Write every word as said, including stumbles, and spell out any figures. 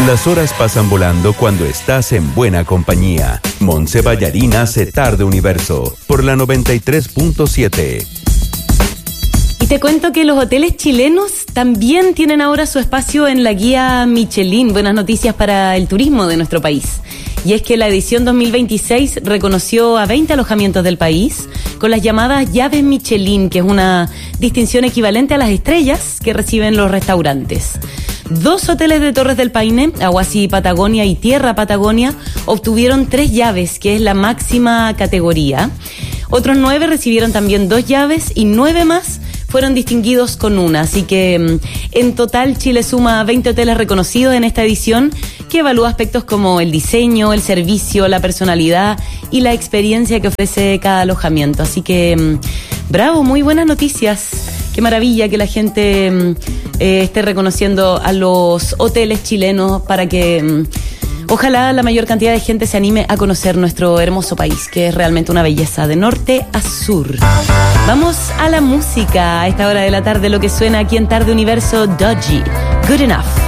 Las horas pasan volando cuando estás en buena compañía. Montse Ballarín hace Tarde Universo por la noventa y tres punto siete. Y te cuento que los hoteles chilenos también tienen ahora su espacio en la guía Michelin. Buenas noticias para el turismo de nuestro país. Y es que la edición dos mil veintiséis reconoció a veinte alojamientos del país con las llamadas llaves Michelin, que es una distinción equivalente a las estrellas que reciben los restaurantes. Dos hoteles de Torres del Paine, Aguasí Patagonia y Tierra Patagonia, obtuvieron tres llaves, que es la máxima categoría. Otros nueve recibieron también dos llaves y nueve más fueron distinguidos con una. Así que en total Chile suma veinte hoteles reconocidos en esta edición que evalúa aspectos como el diseño, el servicio, la personalidad y la experiencia que ofrece cada alojamiento. Así que bravo, muy buenas noticias. Qué maravilla que la gente eh, esté reconociendo a los hoteles chilenos para que ojalá la mayor cantidad de gente se anime a conocer nuestro hermoso país, que es realmente una belleza de norte a sur. Vamos a la música a esta hora de la tarde, lo que suena aquí en Tarde Universo, Dodgy, Good Enough.